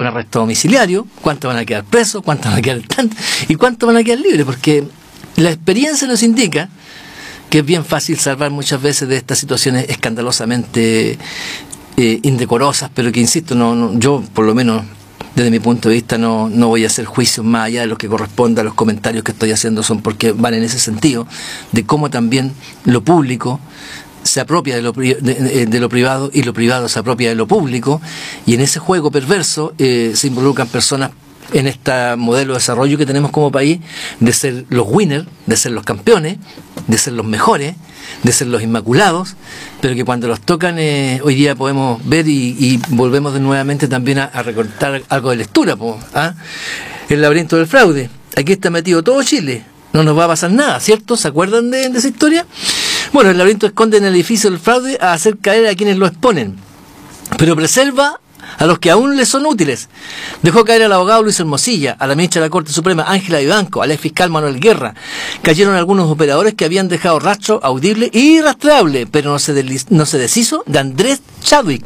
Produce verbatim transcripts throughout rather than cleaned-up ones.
arresto domiciliario, cuántos van a quedar presos, cuántos van a quedar tantos y cuántos van a quedar libres, porque la experiencia nos indica que es bien fácil salvar muchas veces de estas situaciones escandalosamente eh, indecorosas, pero que, insisto, no, no, yo por lo menos desde mi punto de vista no, no voy a hacer juicios más allá de lo que corresponda. Los comentarios que estoy haciendo son porque van en ese sentido, de cómo también lo público se apropia de lo, de, de lo privado y lo privado se apropia de lo público, y en ese juego perverso eh, se involucran personas en este modelo de desarrollo que tenemos como país, de ser los winners, de ser los campeones, de ser los mejores, de ser los inmaculados, pero que cuando los tocan eh, hoy día podemos ver y, y volvemos de nuevamente también a, a recortar algo de lectura, po, ¿ah? El laberinto del fraude, aquí está metido todo Chile, no nos va a pasar nada, ¿cierto? ¿Se acuerdan de, de esa historia? Bueno, el laberinto esconde en el edificio del fraude a hacer caer a quienes lo exponen, pero preserva a los que aún les son útiles. Dejó caer al abogado Luis Hermosilla, a la ministra de la Corte Suprema Ángela Vivanco, al ex fiscal Manuel Guerra. Cayeron algunos operadores que habían dejado rastro audible y rastreable, pero no se, desliz, no se deshizo de Andrés Chadwick,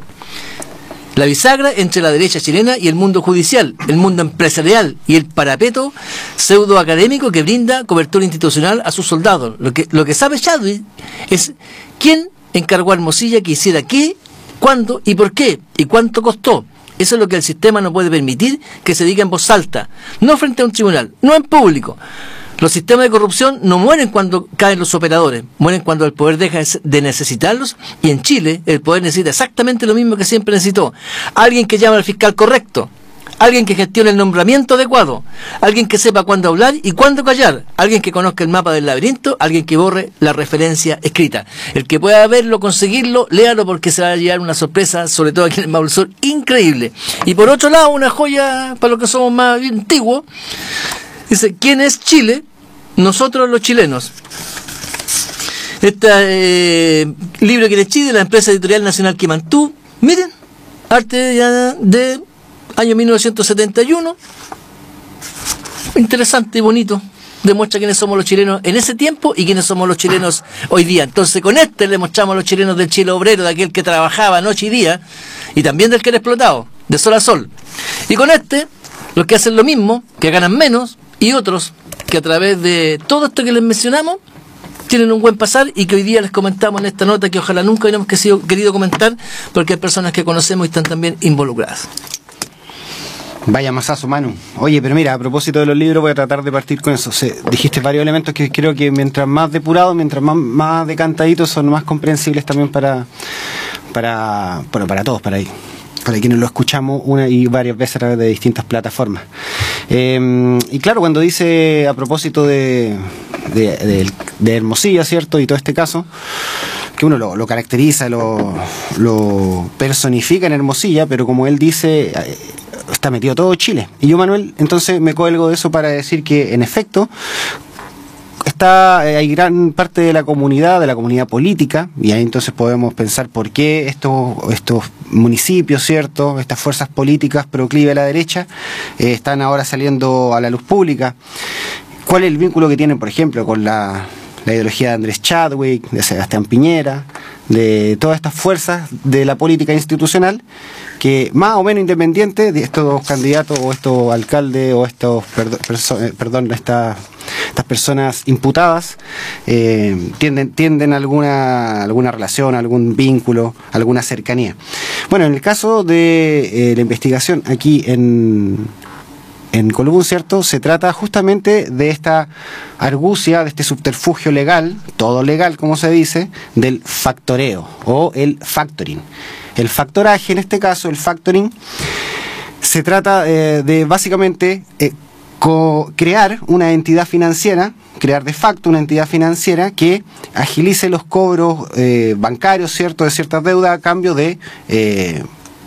la bisagra entre la derecha chilena y el mundo judicial, el mundo empresarial y el parapeto pseudoacadémico que brinda cobertura institucional a sus soldados. Lo que, lo que sabe Chadwick es quién encargó a Hermosilla que hiciera qué, cuándo y por qué, y cuánto costó. Eso es lo que el sistema no puede permitir que se diga en voz alta, no frente a un tribunal, no en público. Los sistemas de corrupción no mueren cuando caen los operadores, mueren cuando el poder deja de necesitarlos, y en Chile el poder necesita exactamente lo mismo que siempre necesitó: alguien que llame al fiscal correcto, alguien que gestione el nombramiento adecuado, alguien que sepa cuándo hablar y cuándo callar, alguien que conozca el mapa del laberinto, alguien que borre la referencia escrita. El que pueda verlo, conseguirlo, léalo, porque se va a llevar una sorpresa, sobre todo aquí en el Maule Sur, increíble. Y por otro lado, una joya para los que somos más antiguos, dice: ¿quién es Chile? Nosotros los chilenos. Este eh, libro que es Chile, la empresa editorial nacional Quimantú, miren, arte ya de año mil novecientos setenta y uno, interesante y bonito, demuestra quiénes somos los chilenos en ese tiempo y quiénes somos los chilenos hoy día. Entonces con este le mostramos a los chilenos del Chile obrero, de aquel que trabajaba noche y día, y también del que era explotado, de sol a sol. Y con este, los que hacen lo mismo, que ganan menos, y otros que a través de todo esto que les mencionamos tienen un buen pasar, y que hoy día les comentamos en esta nota, que ojalá nunca hubiéramos querido comentar, porque hay personas que conocemos y están también involucradas. Vaya masazo, Manu. Oye, pero mira, a propósito de los libros, voy a tratar de partir con eso. O sea, dijiste varios elementos que creo que mientras más depurados, mientras más, más decantaditos, son más comprensibles también para, para, bueno, para todos, para ahí. para quienes lo escuchamos una y varias veces a través de distintas plataformas. Eh, y claro, cuando dice a propósito de, de, de, de Hermosilla, ¿cierto? Y todo este caso, que uno lo, lo caracteriza, lo, lo personifica en Hermosilla, pero como él dice, está metido todo Chile. Y yo, Manuel, entonces me cuelgo de eso para decir que, en efecto, está, hay gran parte de la comunidad, de la comunidad política, y ahí entonces podemos pensar por qué estos, estos municipios, ¿cierto?, estas fuerzas políticas proclive a la derecha, eh, están ahora saliendo a la luz pública. ¿Cuál es el vínculo que tienen, por ejemplo, con la, la ideología de Andrés Chadwick, de Sebastián Piñera, de todas estas fuerzas de la política institucional, que más o menos independientes de estos candidatos o estos alcaldes o estos, perdón, perso perdón estas, estas personas imputadas, eh, tienden, tienden alguna, alguna relación, algún vínculo, alguna cercanía? Bueno, en el caso de eh, la investigación aquí en... En Colbún, ¿cierto?, se trata justamente de esta argucia, de este subterfugio legal, todo legal como se dice, del factoreo o el factoring. El factoraje, en este caso, el factoring, se trata eh, de básicamente eh, crear una entidad financiera, crear de facto una entidad financiera que agilice los cobros eh, bancarios, ¿cierto?, de ciertas deudas a cambio de eh,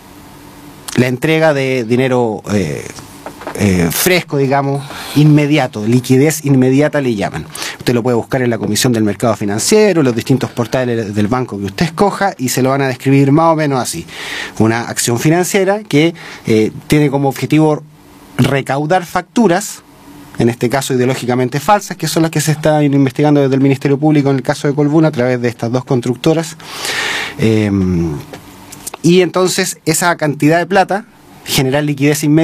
la entrega de dinero eh, Eh, fresco, digamos, inmediato, liquidez inmediata le llaman. Usted lo puede buscar en la Comisión del Mercado Financiero, los distintos portales del banco que usted escoja, y se lo van a describir más o menos así: una acción financiera que eh, tiene como objetivo recaudar facturas, en este caso ideológicamente falsas, que son las que se están investigando desde el Ministerio Público en el caso de Colbún a través de estas dos constructoras, eh, y entonces esa cantidad de plata, generar liquidez inmediata